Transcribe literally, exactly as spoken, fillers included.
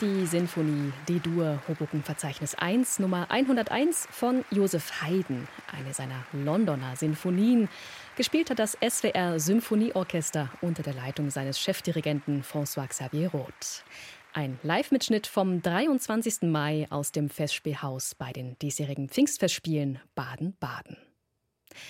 Die Sinfonie D-Dur Hoboken-Verzeichnis eins, Nummer hunderteins von Joseph Haydn, eine seiner Londoner Sinfonien. Gespielt hat das S W R Symphonieorchester unter der Leitung seines Chefdirigenten François-Xavier Roth. Ein Live-Mitschnitt vom dreiundzwanzigsten Mai aus dem Festspielhaus bei den diesjährigen Pfingstfestspielen Baden-Baden.